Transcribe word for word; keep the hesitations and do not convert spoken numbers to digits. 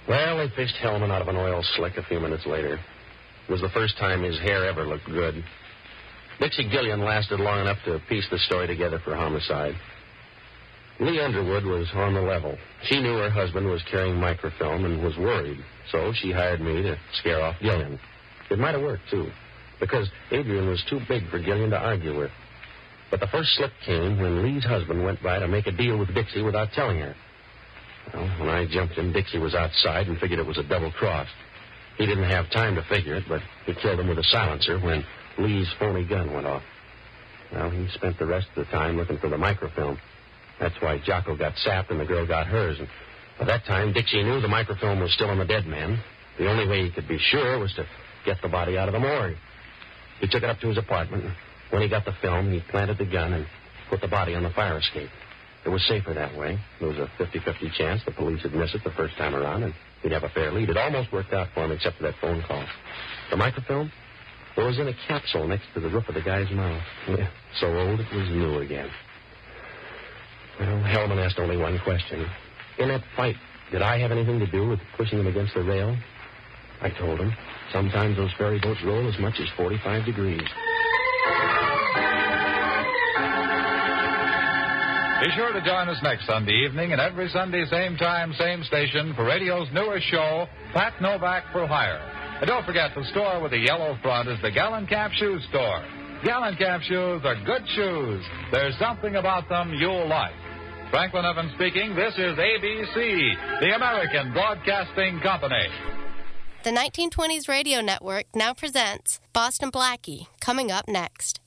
Well, they fished Hellman out of an oil slick a few minutes later. It was the first time his hair ever looked good. Dixie Gillian lasted long enough to piece the story together for homicide. Lee Underwood was on the level. She knew her husband was carrying microfilm and was worried, so she hired me to scare off Gillian. It might have worked, too, because Adrian was too big for Gillian to argue with. But the first slip came when Lee's husband went by to make a deal with Dixie without telling her. Well, when I jumped in, Dixie was outside and figured it was a double cross. He didn't have time to figure it, but he killed him with a silencer when Lee's phony gun went off. Well, he spent the rest of the time looking for the microfilm. That's why Jocko got sapped and the girl got hers. And by that time, Dixie knew the microfilm was still on the dead man. The only way he could be sure was to get the body out of the morgue. He took it up to his apartment. When he got the film, he planted the gun and put the body on the fire escape. It was safer that way. There was a fifty-fifty chance the police would miss it the first time around, and he'd have a fair lead. It almost worked out for him, except for that phone call. The microfilm? It was in a capsule next to the roof of the guy's mouth. Yeah, so old it was new again. Well, Hellman asked only one question. In that fight, did I have anything to do with pushing him against the rail? I told him. Sometimes those ferry boats roll as much as forty-five degrees. Be sure to join us next Sunday evening and every Sunday, same time, same station, for radio's newest show, Pat Novak for Hire. And don't forget, the store with the yellow front is the Gallencamp Shoe Store. Gallencamp shoes are good shoes. There's something about them you'll like. Franklin Evans speaking. This is A B C, the American Broadcasting Company. The nineteen twenties Radio Network now presents Boston Blackie, coming up next.